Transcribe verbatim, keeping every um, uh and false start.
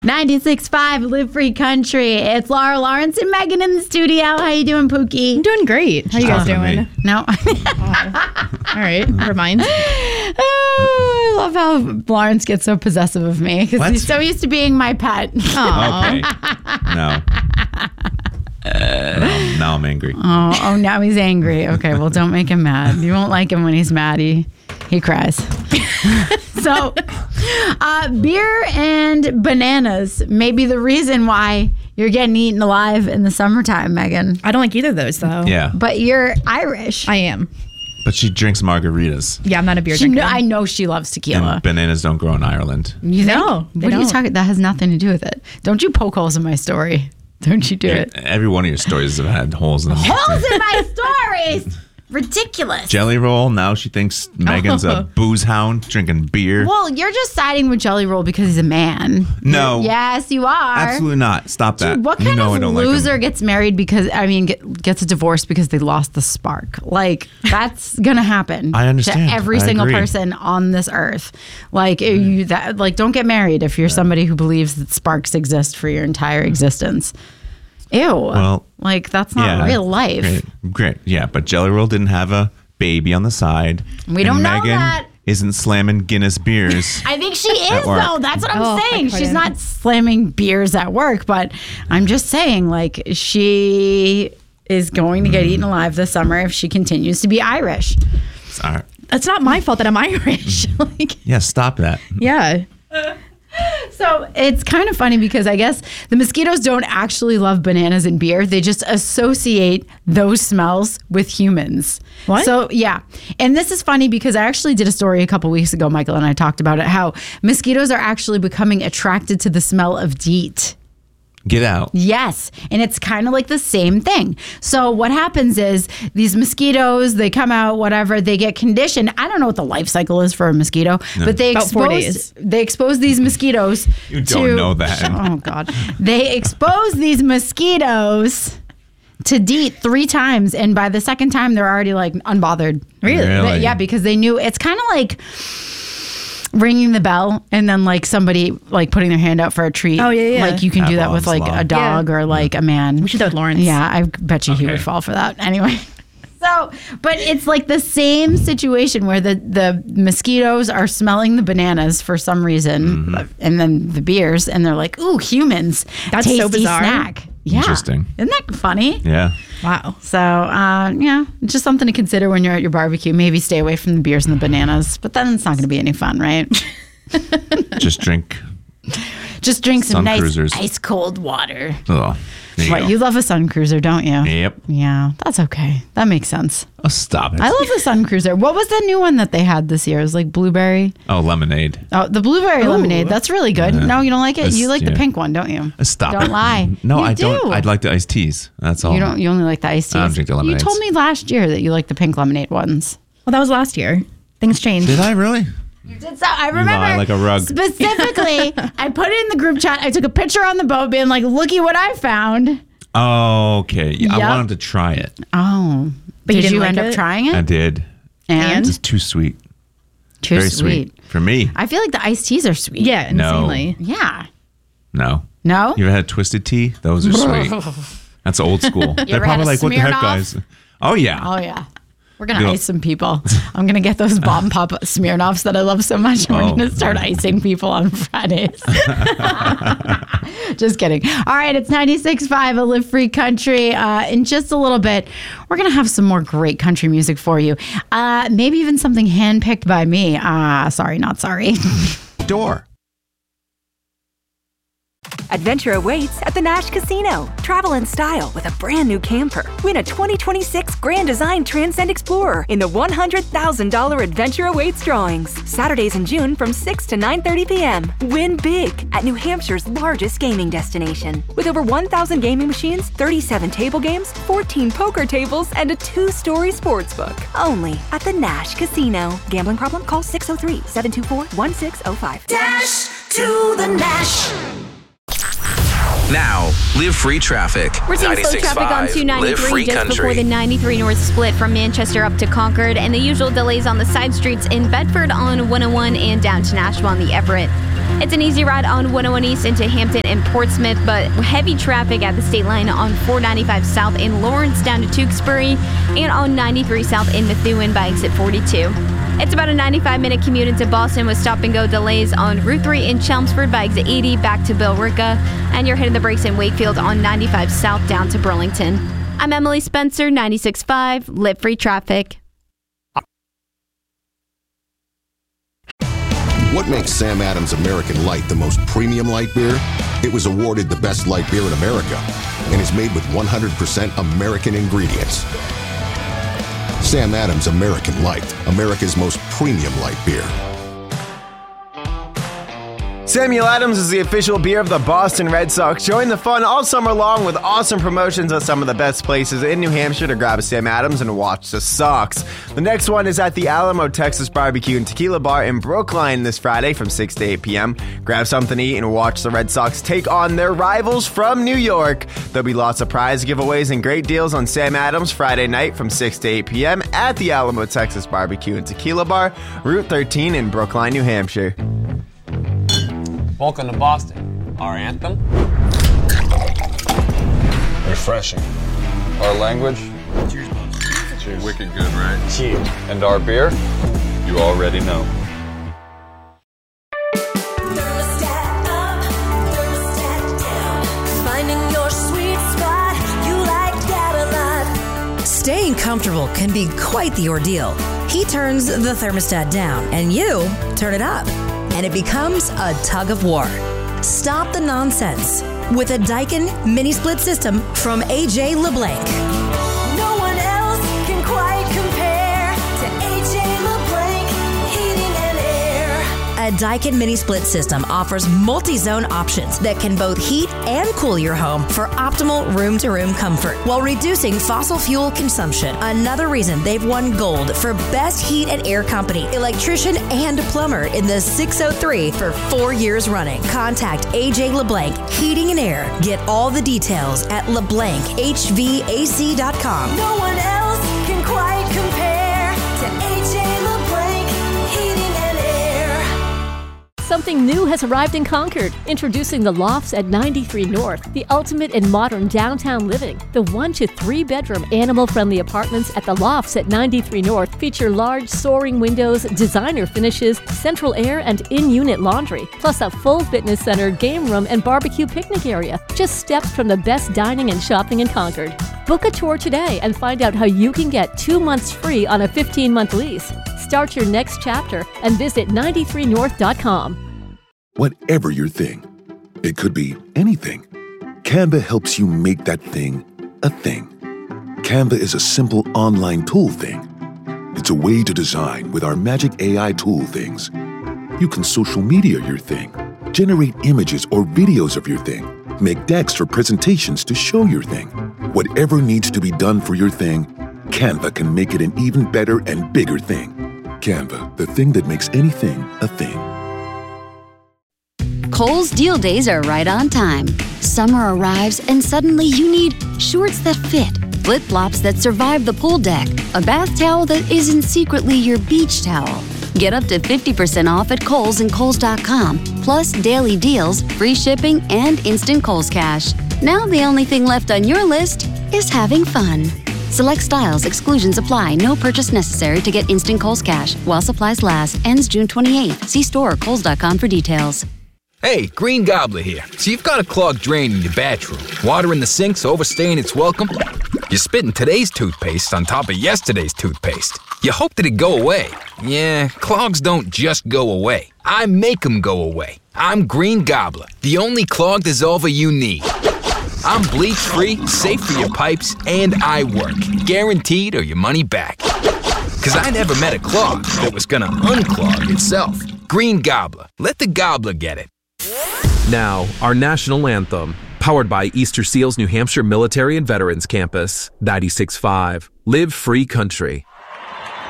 ninety-six point five Live Free Country. It's Laura Lawrence and Megan in the studio. How you doing, Pookie? I'm doing great. How you guys doing? No. Oh. All right. Never mind. Oh, I love how Lawrence gets so possessive of me because he's so used to being my pet. Okay. No. no. Now I'm angry. Oh, oh, now he's angry. Okay, well, don't make him mad. You won't like him when he's mad. He, he cries. So, uh, beer and bananas may be the reason why you're getting eaten alive in the summertime, Megan. I don't like either of those, though. Yeah. But you're Irish. I am. But she drinks margaritas. Yeah, I'm not a beer She drinker. kn- I know she loves tequila. And bananas don't grow in Ireland. You think? No, they What are you don't. talking? That has nothing to do with it. Don't you poke holes in my story? Don't you do it? Every one of your stories have had holes in them. Holes in my stories. Ridiculous. Jelly Roll, now she thinks Megan's a booze hound drinking beer. Well, you're just siding with Jelly Roll because he's a man. No. Yes, you are. Absolutely not. Stop that. Dude, what You kind know I of don't like loser him. gets married because, I mean, get, gets a divorce because they lost the spark? Like, that's going to happen. I understand. To every I single agree. person on this earth. Like, you that like don't get married if you're somebody who believes that sparks exist for your entire existence. Ew. Well, like, that's not yeah, real life. Great. Great. Yeah, but Jelly Roll didn't have a baby on the side. We and don't know Megan that. isn't slamming Guinness beers. I think she is, At work. though. That's what I'm Oh, I saying. She's couldn't. not slamming beers at work, but I'm just saying, like, she is going to get eaten alive this summer if she continues to be Irish. Sorry. It's not my fault that I'm Irish. like, Yeah, stop that. yeah. So it's kind of funny because I guess the mosquitoes don't actually love bananas and beer. They just associate those smells with humans. What? So, yeah. And this is funny because I actually did a story a couple weeks ago, Michael and I talked about it, how mosquitoes are actually becoming attracted to the smell of DEET. Get out. Yes. And it's kind of like the same thing. So what happens is these mosquitoes, they come out, whatever, they get conditioned. I don't know what the life cycle is for a mosquito, but they About four expose days. they expose these mosquitoes You to, don't know that. Oh God. They expose these mosquitoes to DEET three times, and by the second time they're already like unbothered. Really? Really? Yeah, because they knew it's kind of like ringing the bell and then like somebody like putting their hand out for a treat. Oh, yeah, yeah. Like you can do that with Pavlov's like law. a dog Yeah. or like a man. We should do it with Lawrence. Yeah, I bet you he Okay. would fall for that. Anyway. So, but it's like the same situation where the, the mosquitoes are smelling the bananas for some reason, Mm-hmm. and then the beers, and they're like, "Ooh, humans! That's tasty so bizarre. snack." Yeah, Interesting. Isn't that funny? Yeah. Wow. So, uh, yeah, just something to consider when you're at your barbecue. Maybe stay away from the beers and the bananas, but then it's not going to be any fun, right? Just drink. Just drink some Sun nice cruisers. ice cold water. Oh, there you What, go. you love a Sun Cruiser, don't you? Yep. Yeah, that's okay. That makes sense. Oh, stop it. I love the Sun Cruiser. What was the new one that they had this year? It was like blueberry. oh, lemonade. Oh, the blueberry lemonade. That's really good. Yeah. No, you don't like it? It's- You like the yeah. pink one, don't you? Uh, Stop Don't it. lie. No, You I do. don't. I'd like the iced teas. That's all. You don't. You only like the iced teas. I don't drink the You lemonades. told me last year that you like the pink lemonade ones. Well, that was last year. Things changed. Did I really? You did so. I remember lie like a rug. specifically. I put it in the group chat. I took a picture on the boat, being like, "Looky what I found." Oh, okay. Yeah, Yep. I wanted to try it. Oh, But you did didn't you like end up it? trying it? I did. And It's too sweet. too Very sweet. sweet. For me. I feel like the iced teas are sweet. Yeah, No. insanely. Yeah. No. No. You ever had twisted tea? Those are sweet. That's old school. They're ever probably had a like, what the heck, Smirnoff? guys? Oh, yeah. Oh yeah. We're gonna Go. ice some people. I'm gonna get those bomb pop Smirnoffs that I love so much, and we're Oh. gonna start icing people on Fridays. Just kidding. All right, it's ninety-six point five, a Live Free Country. Uh, in just a little bit, we're gonna have some more great country music for you. Uh, maybe even something handpicked by me. Uh, sorry, not sorry. Door. Adventure awaits at the Nash Casino. Travel in style with a brand new camper. Win a twenty twenty-six Grand Design Transcend Explorer in the one hundred thousand dollars Adventure Awaits drawings. Saturdays in June from six to nine thirty p.m. Win big at New Hampshire's largest gaming destination. With over one thousand gaming machines, thirty-seven table games, fourteen poker tables, and a two-story sports book. Only at the Nash Casino. Gambling problem? Call six oh three, seven two four, one six oh five. Dash to the Nash. Now, Live Free Traffic. We're seeing slow traffic on two ninety-three just before the ninety-three North split from Manchester up to Concord, and the usual delays on the side streets in Bedford on one oh one and down to Nashville on the Everett. It's an easy ride on one oh one East into Hampton and Portsmouth, but heavy traffic at the state line on four ninety-five South in Lawrence down to Tewksbury and on ninety-three South in Methuen by exit forty-two. It's about a ninety-five minute commute into Boston with stop-and-go delays on Route three in Chelmsford by exit eighty back to Billerica, and you're hitting the brakes in Wakefield on ninety-five South down to Burlington. I'm Emily Spencer, ninety-six point five, Live Free Traffic. What makes Sam Adams American Light the most premium light beer? It was awarded the best light beer in America and is made with one hundred percent American ingredients. Sam Adams American Light, America's most premium light beer. Samuel Adams is the official beer of the Boston Red Sox. Join the fun all summer long with awesome promotions at some of the best places in New Hampshire to grab a Sam Adams and watch the Sox. The next one is at the Alamo Texas Barbecue and Tequila Bar in Brookline this Friday from six to eight p.m. Grab something to eat and watch the Red Sox take on their rivals from New York. There'll be lots of prize giveaways and great deals on Sam Adams Friday night from six to eight p.m. at the Alamo Texas Barbecue and Tequila Bar, Route thirteen in Brookline, New Hampshire. Welcome to Boston. Our anthem? Refreshing. Our language? Cheers, boss. Cheers. Wicked good, right? Cheers. And our beer? You already know. Thermostat up, thermostat down. Finding your sweet spot, you like that a lot. Staying comfortable can be quite the ordeal. He turns the thermostat down, and you turn it up. And it becomes a tug of war. Stop the nonsense with a Daikin mini split system from A J LeBlanc. No one else can quite compare to A J LeBlanc Heating and Air. A Daikin mini split system offers multi-zone options that can both heat and cool your home for optimal room-to-room comfort while reducing fossil fuel consumption. Another reason they've won gold for Best Heat and Air Company, Electrician and Plumber in the six oh three for four years running. Contact A J LeBlanc Heating and Air. Get all the details at leblanc h v a c dot com. No one else can quite compare to A J LeBlanc Heating and Air. Something new has arrived in Concord. Introducing the Lofts at ninety-three North, the ultimate in modern downtown living. The one to three bedroom animal-friendly apartments at the Lofts at ninety-three North feature large soaring windows, designer finishes, central air, and in-unit laundry, plus a full fitness center, game room, and barbecue picnic area. Just steps from the best dining and shopping in Concord. Book a tour today and find out how you can get two months free on a fifteen month lease. Start your next chapter and visit ninety-three north dot com. Whatever your thing, it could be anything. Canva helps you make that thing a thing. Canva is a simple online tool thing. It's a way to design with our magic A I tool things. You can social media your thing, generate images or videos of your thing, make decks for presentations to show your thing. Whatever needs to be done for your thing, Canva can make it an even better and bigger thing. Canva, the thing that makes anything a thing. Kohl's Deal Days are right on time. Summer arrives and suddenly you need shorts that fit, flip-flops that survive the pool deck, a bath towel that isn't secretly your beach towel. Get up to fifty percent off at Kohl's and Kohl's dot com, plus daily deals, free shipping, and instant Kohl's Cash. Now the only thing left on your list is having fun. Select styles, exclusions apply. No purchase necessary to get instant Kohl's Cash. While supplies last. Ends June twenty-eighth. See store or Kohl's dot com for details. Hey, Green Gobbler here. So you've got a clogged drain in your bathroom. Water in the sink's overstaying its welcome. You're spitting today's toothpaste on top of yesterday's toothpaste. You hope that it go away. Yeah, clogs don't just go away. I make them go away. I'm Green Gobbler, the only clog dissolver you need. I'm bleach-free, safe for your pipes, and I work. Guaranteed or your money back. Because I never met a clog that was gonna unclog itself. Green Gobbler. Let the gobbler get it. Now, our national anthem, powered by Easter Seals New Hampshire Military and Veterans Campus, ninety-six point five. Live Free Country.